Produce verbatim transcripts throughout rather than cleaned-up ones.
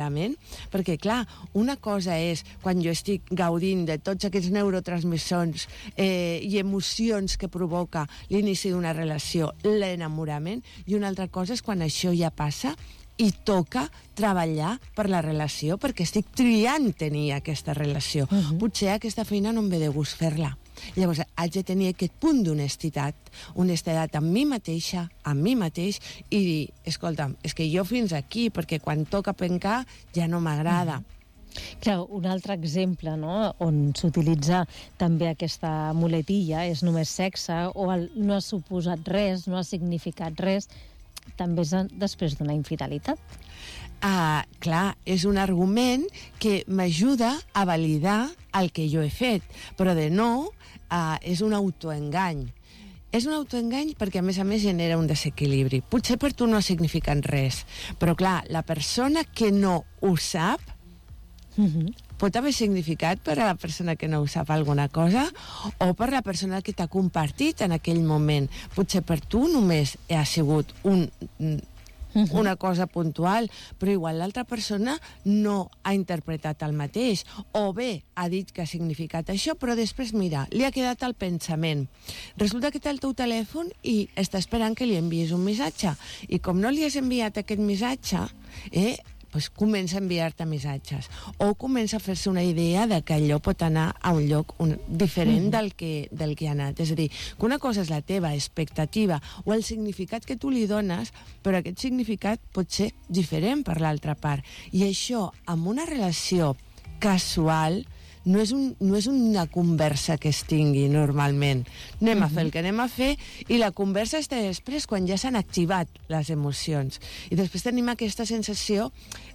malament, perquè, clar, una cosa és quan jo estic gaudint de tots aquests neurotransmissors eh, i emocions que provoca l'inici d'una relació, l'enamorament, i una altra cosa és quan això ja passa i toca treballar per la relació, perquè estic triant tenir aquesta relació. Uh-huh. Potser aquesta feina no em ve de gust fer-la. Llavors, haig de tenir aquest punt d'honestitat, honestedat amb mi mateixa, amb mi mateix, i dir, escolta'm, és que jo fins aquí, perquè quan toca pencar ja no m'agrada. Mm. Clar, un altre exemple, no?, on s'utilitza també aquesta muletilla és només sexe, o el no ha suposat res, no ha significat res, també és després d'una infidelitat. Ah, clar, és un argument que m'ajuda a validar el que jo he fet, però de nou ah, és un autoengany. És un autoengany perquè, a més a més, genera un desequilibri. Potser per tu no ha significat res, però clar, la persona que no ho sap uh-huh. pot haver significat per a la persona que no ho sap alguna cosa, o per la persona que t'ha compartit en aquell moment. Potser per tu només ha sigut un... Uh-huh. una cosa puntual, però igual l'altra persona no ha interpretat el mateix, o bé ha dit que ha significat això, però després, mira, li ha quedat el pensament. Resulta que té el teu telèfon i està esperant que li envies un missatge, i com no li has enviat aquest missatge, eh, pues comença a enviar-te missatges, o comença a fer-se una idea de que allò pot anar a un lloc un, diferent mm. del, que, del que ha anat. És a dir, que una cosa és la teva expectativa o el significat que tu li dones, però aquest significat pot ser diferent per l'altra part. I això, amb una relació casual, no és, un, no és una conversa que es tingui normalment. Anem uh-huh. a fer el que anem a fer, i la conversa està després, quan ja s'han activat les emocions. I després tenim aquesta sensació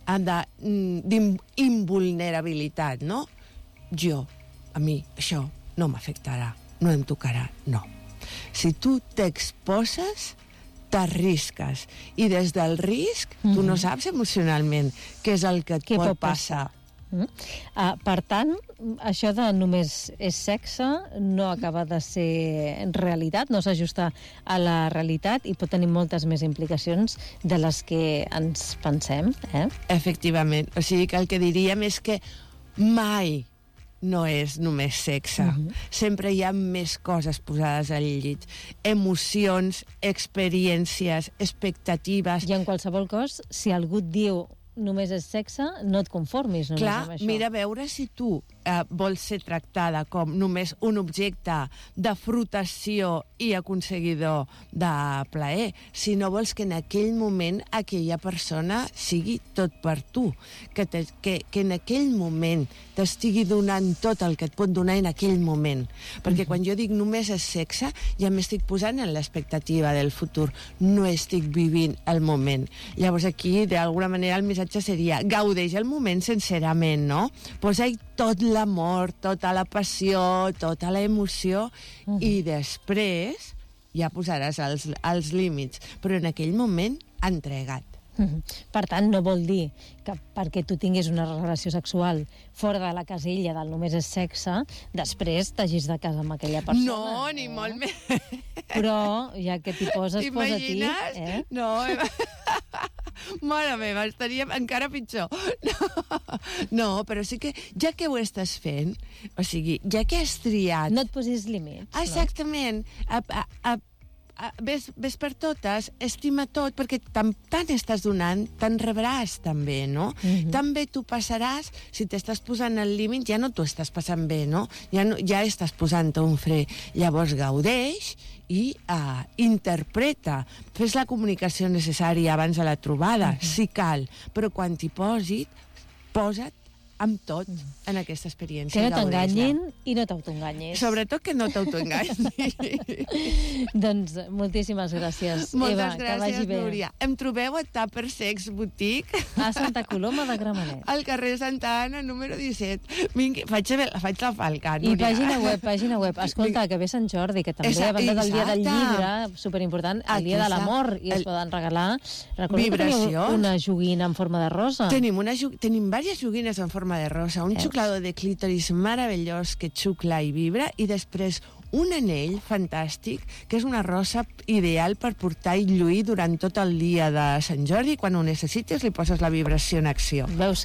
d'invulnerabilitat, no? Jo, a mi, això no m'afectarà, no em tocarà, no. Si tu t'exposes, t'arrisques, i des del risc uh-huh. tu no saps emocionalment què és el que et què pot, pot passar. passar. Mm. Uh, per tant, això de només és sexe no acaba de ser realitat, no s'ajusta a la realitat i pot tenir moltes més implicacions de les que ens pensem. Eh? Efectivament. O sigui que el que diríem és que mai no és només sexe. Uh-huh. Sempre hi ha més coses posades al llit. Emocions, experiències, expectatives... I en qualsevol cas, si algú et diu només és sexe, no et conformis només Clar, amb això. Mira a veure si tu eh, vols ser tractada com només un objecte de frotació i aconseguidor de plaer, si no vols que en aquell moment aquella persona sigui tot per tu, que, te, que, que en aquell moment t'estigui donant tot el que et pot donar en aquell moment. Perquè uh-huh. quan jo dic només és sexe, ja m'estic posant en l'expectativa del futur, no estic vivint el moment. Llavors aquí, d'alguna manera, el missatge seria gaudeix el moment sincerament, no? Posa-hi tot l'amor, tota la passió, tota la emoció, uh-huh. i després ja posaràs els, els límits, però en aquell moment entregat. Uh-huh. Per tant, no vol dir que perquè tu tinguis una relació sexual fora de la casella del només és sexe, després t'hagis de casar amb aquella persona. No, ni eh? molt més. Però ja que t'hi poses, posa-t'hi. Eh? No, mare meva, estaria encara pitjor. No, no, però sí que ja que ho estàs fent, o sigui, ja que has triat... No et posis límits. Exactament. No? A, a, a, Ves, ves per totes, estima tot, perquè tant, tant estàs donant, tant rebràs també, no? Uh-huh. També tu passaràs, si t'estàs posant al límit, ja no t'ho estàs passant bé, no? Ja, no, ja estàs posant un fre. Llavors gaudeix i uh, interpreta. Fes la comunicació necessària abans de la trobada, uh-huh. si cal, però quan t'hi posis, posa't amb tot en aquesta experiència. Que no t'enganyin i no t'autoenganyis. Sobretot que no t'autoenganyis. Doncs moltíssimes gràcies, Moltes Eva, gràcies, que vagi bé. Núria. Em trobeu a Tupper Sex Boutique a Santa Coloma de Gramenet, al carrer Santa Anna, número disset. Vingui, faig, faig la falca, Núria. I pàgina web, pàgina web. Escolta, que ve Sant Jordi, que també, a banda del dia del llibre, superimportant, el dia de l'amor, i es poden regalar. Recordo que teniu una joguina en forma de rosa. Tenim, una, tenim diverses joguines en forma de rosa, un xuclador de clítoris meravellós que xucla i vibra, i després un anell fantàstic, que és una rosa ideal per portar i lluir durant tot el dia de Sant Jordi. Quan ho necessites li poses la vibració en acció. Veus